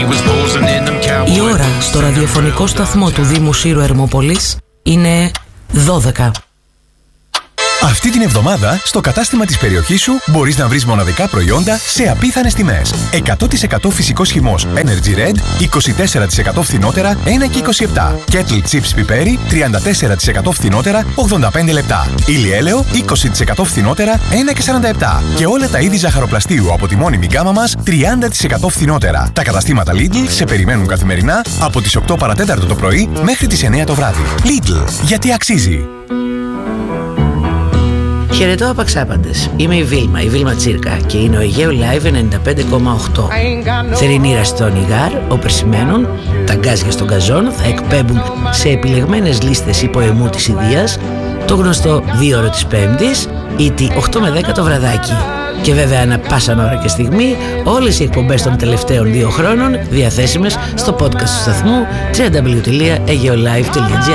Η ώρα στο ραδιοφωνικό σταθμό του Δήμου Σύρου Ερμόπολης είναι 12. Αυτή την εβδομάδα, στο κατάστημα της περιοχής σου μπορείς να βρεις μοναδικά προϊόντα σε απίθανες τιμές. 100% φυσικός χυμός Energy Red, 24% φθηνότερα, 1,27. Kettle Chips πιπέρι, 34% φθηνότερα, 85 λεπτά. Ηλιέλαιο, 20% φθηνότερα, 1,47. Και όλα τα είδη ζαχαροπλαστείου από τη μόνιμη γκάμα μας, 30% φθηνότερα. Τα καταστήματα Lidl σε περιμένουν καθημερινά από τις 8 παρατέταρτο το πρωί μέχρι τις 9 το βράδυ. Lidl, γιατί αξίζει. Χαιρετώ απαξάπαντες. Είμαι η Βίλμα Τσίρκα και είναι ο Αιγαίο Live 95,8. Θερινή ραστόνι γάρ, οπερσημένων, τα γκάζια στον καζόν θα εκπέμπουν σε επιλεγμένες λίστες υποαιμού της Ιδείας το γνωστό 2ωρο της Πέμπτης ή τη 8 με 10 το βραδάκι. Και βέβαια ανά πάσα ώρα και στιγμή όλες οι εκπομπές των τελευταίων 2 χρόνων διαθέσιμες στο podcast του σταθμού www.aegeolive.gr.